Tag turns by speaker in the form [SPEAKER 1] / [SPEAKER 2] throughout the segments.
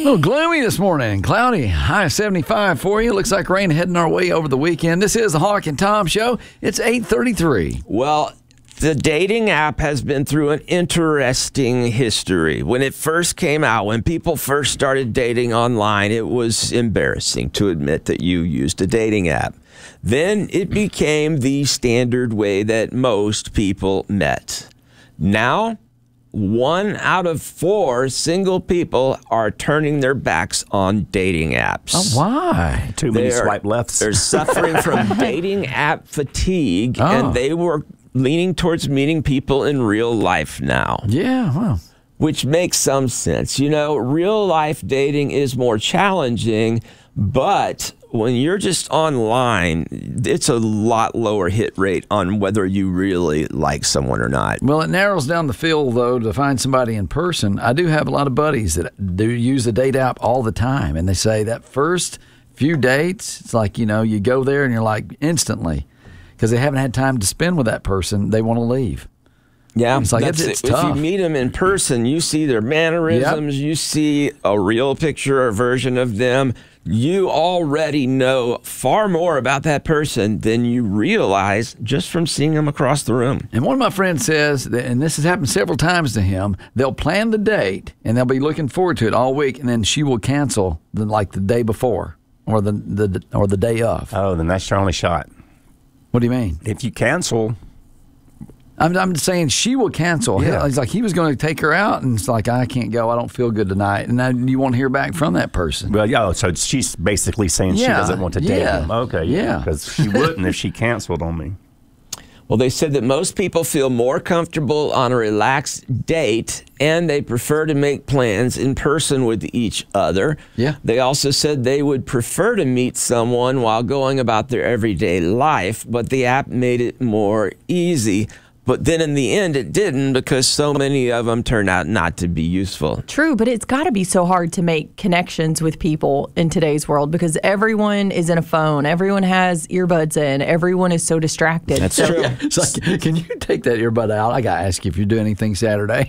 [SPEAKER 1] little gloomy this morning. Cloudy, high 75 for you. Looks like rain heading our way over the weekend. This is the Hawk and Tom Show. It's 8:33.
[SPEAKER 2] Well, the dating app has been through an interesting history. When it first came out, when people first started dating online, it was embarrassing to admit that you used a dating app. Then it became the standard way that most people met. Now, 1 out of 4 single people are turning their backs on dating apps.
[SPEAKER 1] Oh, why?
[SPEAKER 3] Too many swipe lefts.
[SPEAKER 2] They're suffering from dating app fatigue, and they were leaning towards meeting people in real life now.
[SPEAKER 1] Yeah, well.
[SPEAKER 2] Which makes some sense. You know, real life dating is more challenging, but when you're just online, it's a lot lower hit rate on whether you really like someone or not.
[SPEAKER 1] Well, it narrows down the field, though, to find somebody in person. I do have a lot of buddies that do use the date app all the time, and they say that first few dates, it's like, you know, you go there and you're like instantly, because they haven't had time to spend with that person, they want to leave.
[SPEAKER 2] Yeah,
[SPEAKER 1] it's like it's tough.
[SPEAKER 2] If you meet them in person, you see their mannerisms, you see a real picture or version of them. You already know far more about that person than you realize just from seeing them across the room.
[SPEAKER 1] And one of my friends says, that, and this has happened several times to him, they'll plan the date and they'll be looking forward to it all week, and then she will cancel the day before or the day of.
[SPEAKER 3] Oh, then that's your only shot.
[SPEAKER 1] What do you mean?
[SPEAKER 3] If you cancel,
[SPEAKER 1] I'm just saying she will cancel.
[SPEAKER 3] Yeah.
[SPEAKER 1] It's like he was going to take her out, and it's like, I can't go. I don't feel good tonight. And now you want to hear back from that person.
[SPEAKER 3] well, yeah. So she's basically saying she doesn't want to date him. Okay,
[SPEAKER 1] yeah.
[SPEAKER 3] because she wouldn't if she canceled on me.
[SPEAKER 2] Well, they said that most people feel more comfortable on a relaxed date, and they prefer to make plans in person with each other.
[SPEAKER 1] Yeah.
[SPEAKER 2] They also said they would prefer to meet someone while going about their everyday life, but the app made it more easy. But then in the end, it didn't, because so many of them turned out not to be useful.
[SPEAKER 4] True, but it's got to be so hard to make connections with people in today's world, because everyone is in a phone. Everyone has earbuds in. Everyone is so distracted.
[SPEAKER 2] That's true.
[SPEAKER 1] It's like, can you take that earbud out? I got to ask you if you're doing anything Saturday.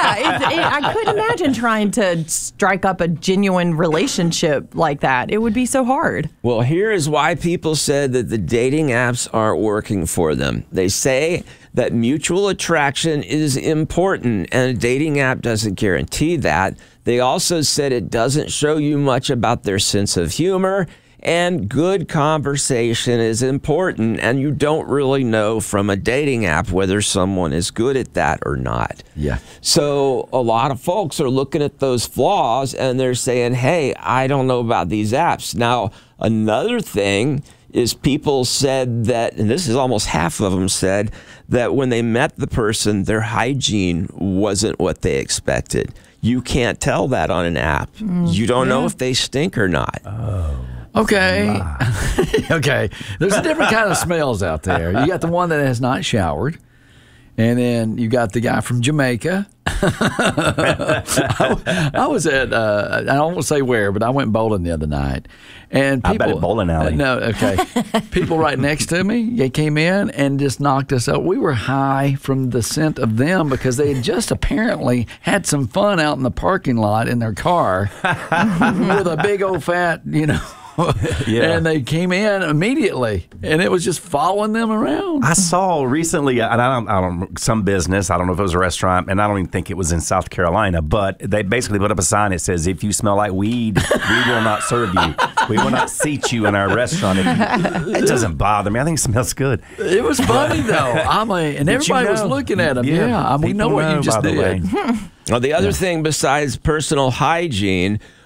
[SPEAKER 4] I couldn't imagine trying to strike up a genuine relationship like that. It would be so hard.
[SPEAKER 2] Well, here is why people said that the dating apps aren't working for them. They say that mutual attraction is important, and a dating app doesn't guarantee that. They also said it doesn't show you much about their sense of humor, and good conversation is important, and you don't really know from a dating app whether someone is good at that or not.
[SPEAKER 1] Yeah.
[SPEAKER 2] So a lot of folks are looking at those flaws, and they're saying, hey, I don't know about these apps. Now, another thing is people said that, and this is almost half of them said, that when they met the person, their hygiene wasn't what they expected. You can't tell that on an app. You don't know if they stink or not.
[SPEAKER 1] Okay. Okay. There's a different kind of smells out there. You got the one that has not showered. And then you got the guy from Jamaica. I was at, I won't say where, but I went bowling the other night. And people,
[SPEAKER 3] I bet at bowling alley.
[SPEAKER 1] No, okay. People right next to me, they came in and just knocked us up. We were high from the scent of them because they had just apparently had some fun out in the parking lot in their car with a big old fat,
[SPEAKER 3] Yeah.
[SPEAKER 1] And they came in immediately, and it was just following them around.
[SPEAKER 3] I saw recently, and I don't some business, I don't know if it was a restaurant, and I don't even think it was in South Carolina, but they basically put up a sign that says, if you smell like weed, we will not serve you. We will not seat you in our restaurant. It doesn't bother me. I think it smells good.
[SPEAKER 1] It was funny, though. And everybody was looking at him. Yeah, we know what you just did.
[SPEAKER 2] Well, the other thing besides personal hygiene